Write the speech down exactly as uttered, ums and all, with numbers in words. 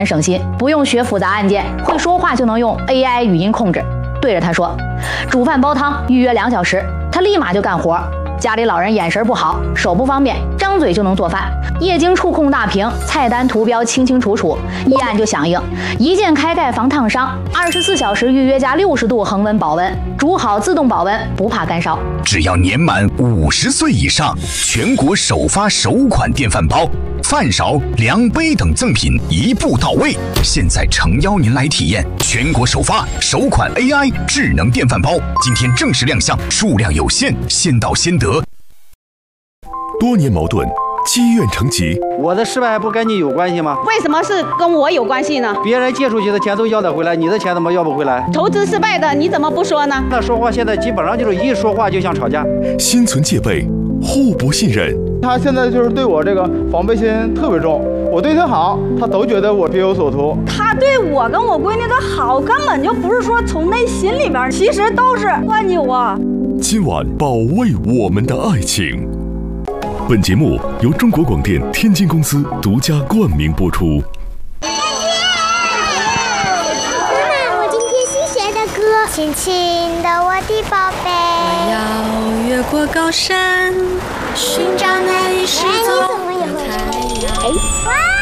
省心，不用学复杂按键，会说话就能用 A I 语音控制。对着他说，煮饭煲汤预约两小时，他立马就干活。家里老人眼神不好，手不方便，张嘴就能做饭。液晶触控大屏，菜单图标清清楚楚，一按就响应。一键开盖防烫伤，二十四小时预约加六十度恒温保温，煮好自动保温，不怕干烧。 只要年满五十岁以上，全国首发首款电饭煲。饭勺、量杯等赠品一步到位，现在诚邀您来体验全国首发首款 A I 智能电饭煲，今天正式亮相，数量有限，先到先得。 多年矛盾积怨成疾， 我的失败不跟你有关系吗？ 为什么是跟我有关系呢？ 别人借出去的钱都要得回来，你的钱怎么要不回来？ 投资失败的你怎么不说呢？ 那说话现在基本上就是一说话就像吵架， 心存戒备，互不信任。 他现在就是对我这个防备心特别重，我对他好，他都觉得我别有所图。 他对我跟我闺女的好，根本就不是说从内心里边，其实都是关你我。 今晚保卫我们的爱情。本节目由中国广电天津公司独家冠名播出。 妈妈，我今天新学的歌，亲亲的我的宝贝。 我要越过高山，寻找那一失踪的太阳。 哇！